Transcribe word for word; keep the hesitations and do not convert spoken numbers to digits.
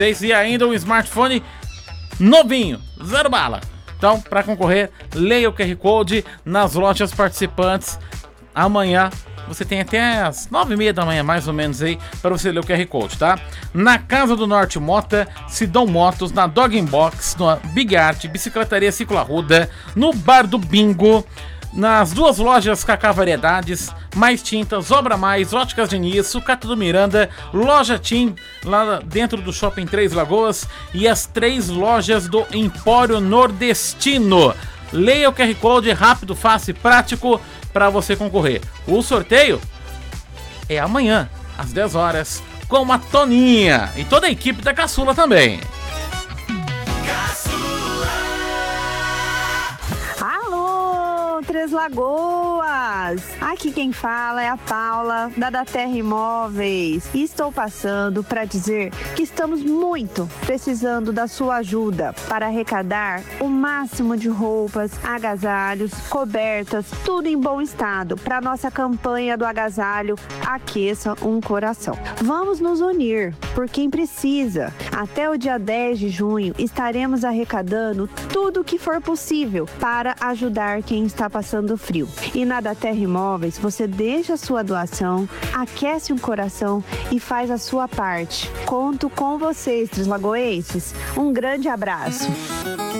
E ainda um smartphone novinho, zero bala. Então, para concorrer, leia o Q R Code nas lojas participantes. Amanhã você tem até as nove e meia da manhã, mais ou menos, aí, para você ler o Q R Code, tá? Na Casa do Norte Mota, Sidão Motos, na Dog Box, no Big Art, Bicicletaria Ciclo Arruda, no Bar do Bingo, nas duas lojas Cacá Variedades, Mais Tintas, Obra Mais, Óticas Diniz, Sucata do Miranda, Loja Tim, lá dentro do Shopping Três Lagoas, e as três lojas do Empório Nordestino. Leia o Q R Code, rápido, fácil e prático para você concorrer. O sorteio é amanhã, às dez horas, com a Toninha e toda a equipe da Caçula também. Três Lagoas! Aqui quem fala é a Paula, da Da Terra Imóveis. E estou passando para dizer que estamos muito precisando da sua ajuda para arrecadar o máximo de roupas, agasalhos, cobertas, tudo em bom estado para nossa campanha do agasalho Aqueça um Coração. Vamos nos unir por quem precisa. Até o dia dez de junho estaremos arrecadando tudo o que for possível para ajudar quem está passando frio. E na Da Terra Imóveis você deixa a sua doação, aquece um coração e faz a sua parte. Conto com vocês, Três Lagoenses. Um grande abraço.